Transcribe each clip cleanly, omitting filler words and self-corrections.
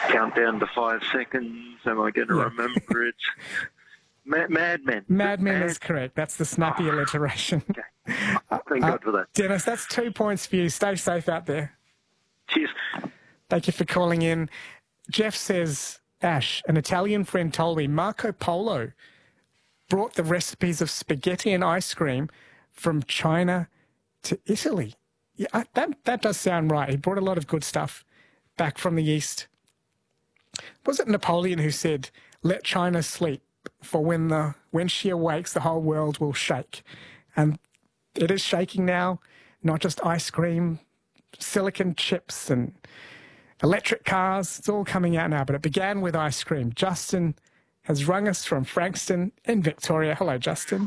Count down to 5 seconds. Am I going to remember it? Mad Men. Mad Men is correct. That's the snappy alliteration. Okay. Thank God for that. Dennis, that's 2 points for you. Stay safe out there. Cheers. Thank you for calling in. Jeff says, Ash, an Italian friend told me Marco Polo brought the recipes of spaghetti and ice cream from China to Italy. Yeah, that does sound right. He brought a lot of good stuff back from the East. Was it Napoleon who said, let China sleep, for when she awakes, the whole world will shake? And it is shaking now, not just ice cream, silicon chips and electric cars. It's all coming out now, but it began with ice cream. Justin has rung us from Frankston in Victoria. Hello, Justin.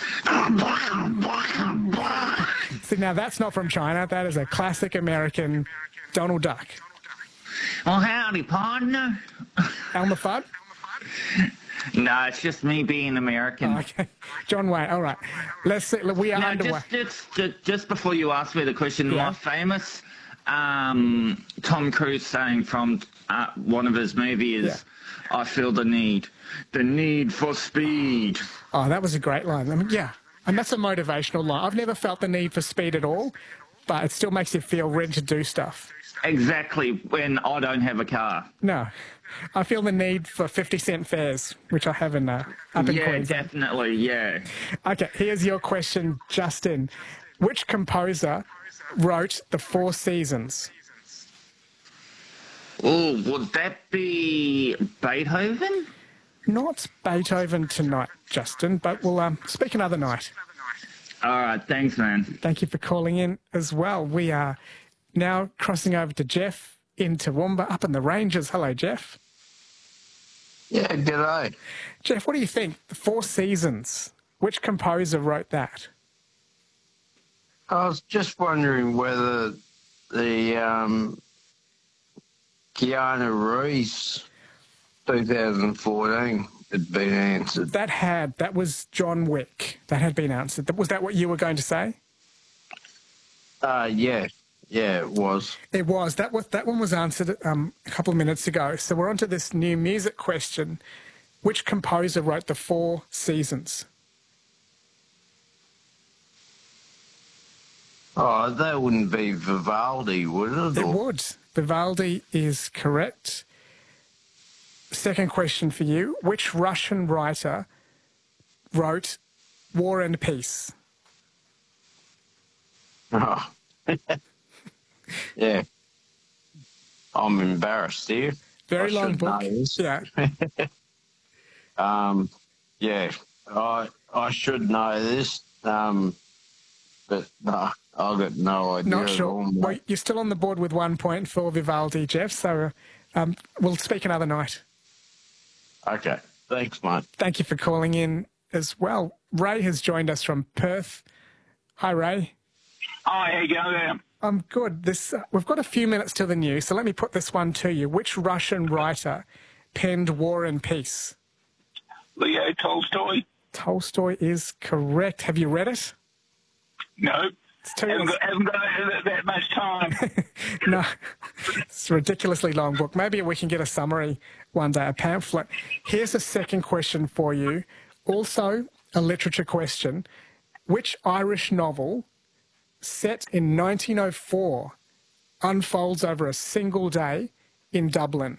See, now that's not from China. That is a classic American Donald Duck. Well, howdy, partner. Elmer Fudd? No, it's just me being American. Oh, okay. John Wayne, all right. Let's see. We are underway. Just before you ask me the question, my famous Tom Cruise saying from one of his movies, I feel the need for speed. Oh, that was a great line. I mean, yeah, and that's a motivational line. I've never felt the need for speed at all, but it still makes you feel ready to do stuff. Exactly, when I don't have a car. No, I feel the need for 50-cent fares, which I have in up in Queensland. Yeah, definitely, yeah. Okay, here's your question, Justin. Which composer wrote The Four Seasons? Oh, would that be Beethoven? Not Beethoven tonight, Justin, but we'll speak another night. All right, thanks, man. Thank you for calling in as well. We are now crossing over to Jeff in Toowoomba, up in the Ranges. Hello, Jeff. Yeah, g'day. Jeff, what do you think? The Four Seasons. Which composer wrote that? I was just wondering whether the Keanu Reeves 2014 had been answered. That was John Wick. That had been answered. Was that what you were going to say? Yeah, it was. It was. That one was answered a couple of minutes ago. So we're on to this new music question. Which composer wrote The Four Seasons? Oh, that wouldn't be Vivaldi, would it? It would. Vivaldi is correct. Second question for you. Which Russian writer wrote War and Peace? Oh. Yeah. I'm embarrassed here. Very long book. Yeah. Yeah. I should know this, but no, I've got no idea. Not sure. Well, you're still on the board with 1 point for Vivaldi, Jeff, so we'll speak another night. Okay. Thanks, mate. Thank you for calling in as well. Ray has joined us from Perth. Hi, Ray. Hi, how you going? I'm good. We've got a few minutes to the news, so let me put this one to you. Which Russian writer penned War and Peace? Leo Tolstoy. Tolstoy is correct. Have you read it? No. Haven't got that much time. No. It's a ridiculously long book. Maybe we can get a summary one day, a pamphlet. Here's a second question for you. Also a literature question. Which Irish novel set in 1904 unfolds over a single day in Dublin?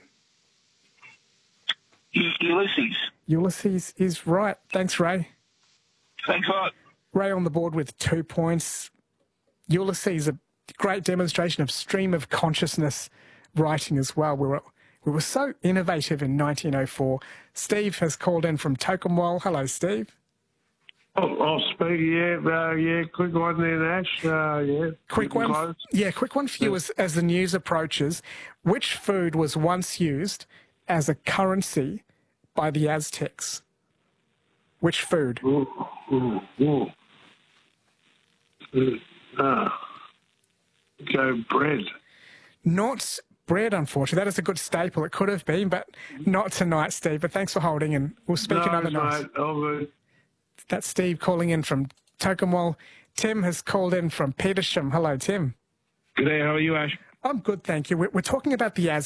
Ulysses. Ulysses is right. Thanks, Ray. Thanks a lot. Ray on the board with 2 points. Ulysses, a great demonstration of stream of consciousness writing as well. We were so innovative in 1904. Steve has called in from Tokemwal. Hello, Steve. I'll speak, yeah, quick one there, Ash, yeah. Quick one, quick one for you as the news approaches. Which food was once used as a currency by the Aztecs? Which food? Go bread. Not bread, unfortunately. That is a good staple. It could have been, but not tonight, Steve. But thanks for holding, and we'll speak another night. Mate, that's Steve calling in from Tokemwal. Tim has called in from Petersham. Hello, Tim. G'day, how are you, Ash? I'm good, thank you. We're talking about the